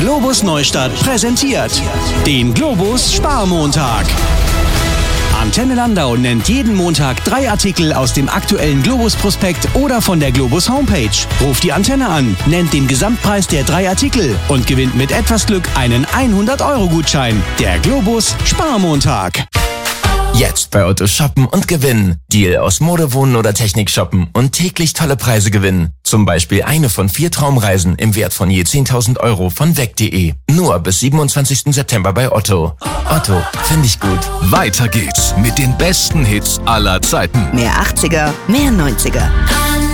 Globus Neustadt präsentiert den Globus Sparmontag. Antenne Landau nennt jeden Montag 3 Artikel aus dem aktuellen Globus-Prospekt oder von der Globus Homepage. Ruft die Antenne an, nennt den Gesamtpreis der 3 Artikel und gewinnt mit etwas Glück einen 100-Euro-Gutschein. Der Globus Sparmontag. Jetzt bei Otto shoppen und gewinnen. Deal aus Mode, Wohnen oder Technik shoppen und täglich tolle Preise gewinnen. Zum Beispiel eine von 4 Traumreisen im Wert von je 10.000 Euro von weg.de. Nur bis 27. September bei Otto. Otto, finde ich gut. Weiter geht's mit den besten Hits aller Zeiten. Mehr 80er, mehr 90er.